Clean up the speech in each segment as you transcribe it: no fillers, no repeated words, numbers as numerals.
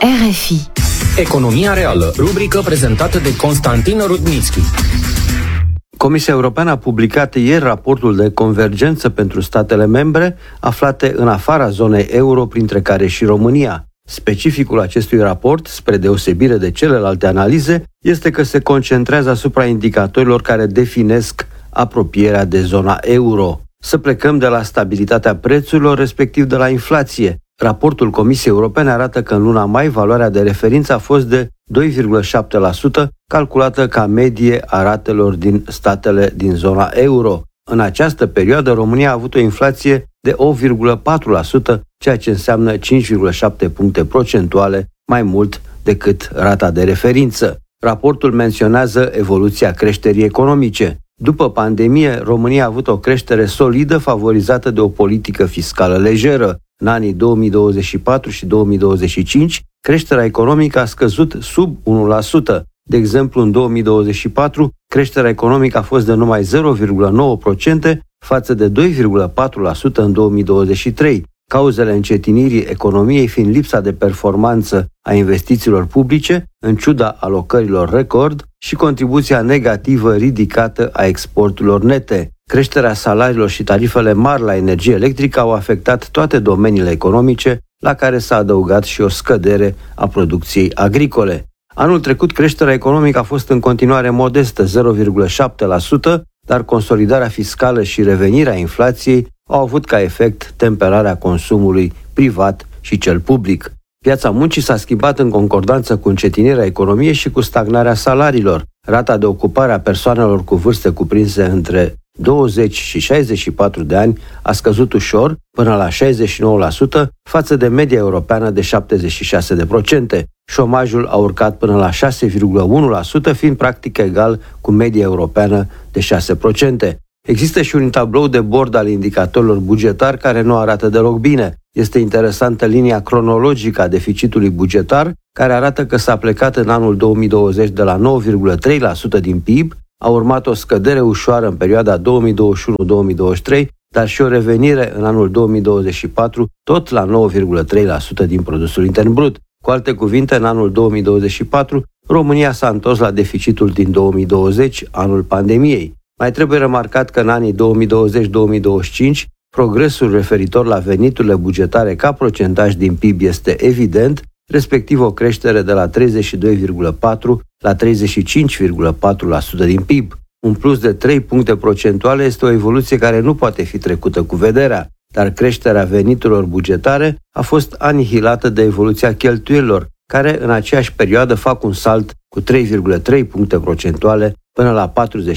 RFI. Economia reală, rubrică prezentată de Constantin Rudnitschi. Comisia Europeană a publicat ieri raportul de convergență pentru statele membre aflate în afara zonei euro, printre care și România. Specificul acestui raport, spre deosebire de celelalte analize, este că se concentrează asupra indicatorilor care definesc apropierea de zona euro. Să plecăm de la stabilitatea prețurilor, respectiv de la inflație. Raportul Comisiei Europene arată că în luna mai valoarea de referință a fost de 2,7%, calculată ca medie a ratelor din statele din zona euro. În această perioadă, România a avut o inflație de 8,4%, ceea ce înseamnă 5,7 puncte procentuale mai mult decât rata de referință. Raportul menționează evoluția creșterii economice. După pandemie, România a avut o creștere solidă, favorizată de o politică fiscală lejeră. În anii 2024 și 2025, creșterea economică a scăzut sub 1%. De exemplu, în 2024, creșterea economică a fost de numai 0,9% față de 2,4% în 2023. Cauzele încetinirii economiei fiind lipsa de performanță a investițiilor publice, în ciuda alocărilor record, și contribuția negativă ridicată a exporturilor nete. Creșterea salariilor și tarifele mari la energie electrică au afectat toate domeniile economice, la care s-a adăugat și o scădere a producției agricole. Anul trecut, creșterea economică a fost în continuare modestă, 0,7%, dar consolidarea fiscală și revenirea inflației au avut ca efect temperarea consumului privat și cel public. Piața muncii s-a schimbat în concordanță cu încetinirea economiei și cu stagnarea salariilor. Rata de ocupare a persoanelor cu vârste cuprinse între 20 și 64 de ani a scăzut ușor, până la 69%, față de media europeană de 76%. Șomajul a urcat până la 6,1%, fiind practic egal cu media europeană de 6%. Există și un tablou de bord al indicatorilor bugetari care nu arată deloc bine. Este interesantă linia cronologică a deficitului bugetar, care arată că s-a plecat în anul 2020 de la 9,3% din PIB, a urmat o scădere ușoară în perioada 2021-2023, dar și o revenire în anul 2024, tot la 9,3% din produsul intern brut. Cu alte cuvinte, în anul 2024, România s-a întors la deficitul din 2020, anul pandemiei. Mai trebuie remarcat că în anii 2020-2025, progresul referitor la veniturile bugetare ca procentaj din PIB este evident, respectiv o creștere de la 32,4% la 35,4% din PIB. Un plus de 3 puncte procentuale este o evoluție care nu poate fi trecută cu vederea, dar creșterea veniturilor bugetare a fost anihilată de evoluția cheltuielilor, care în aceeași perioadă fac un salt cu 3,3 puncte procentuale până la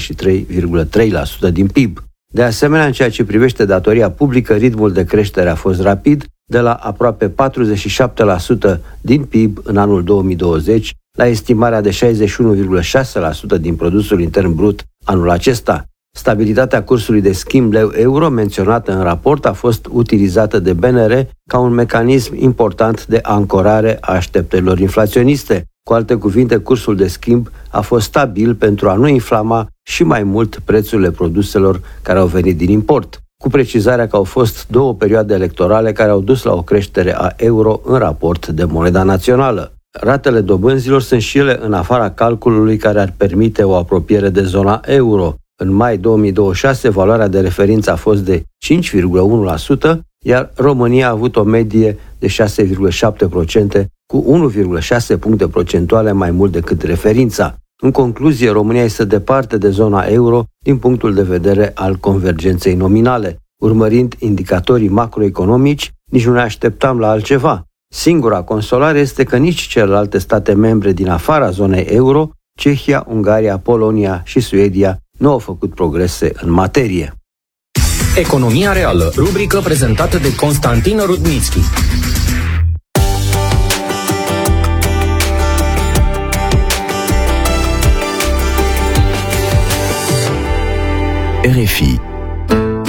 43,3% din PIB. De asemenea, în ceea ce privește datoria publică, ritmul de creștere a fost rapid, de la aproape 47% din PIB în anul 2020 la estimarea de 61,6% din produsul intern brut anul acesta. Stabilitatea cursului de schimb leu-euro menționată în raport a fost utilizată de BNR ca un mecanism important de ancorare a așteptărilor inflaționiste. Cu alte cuvinte, cursul de schimb a fost stabil pentru a nu inflama și mai mult prețurile produselor care au venit din import, cu precizarea că au fost 2 perioade electorale care au dus la o creștere a euro în raport de moneda națională. Ratele dobânzilor sunt și ele în afara calculului care ar permite o apropiere de zona euro. În mai 2026, valoarea de referință a fost de 5,1%, iar România a avut o medie de 6,7%, cu 1,6 puncte procentuale mai mult decât referința. În concluzie, România este departe de zona euro din punctul de vedere al convergenței nominale. Urmărind indicatorii macroeconomici, nici nu ne așteptam la altceva. Singura consolare este că nici celelalte state membre din afara zonei euro, Cehia, Ungaria, Polonia și Suedia, nu au făcut progrese în materie. Economia reală, rubrică prezentată de Constantin Rudnitschi. RFI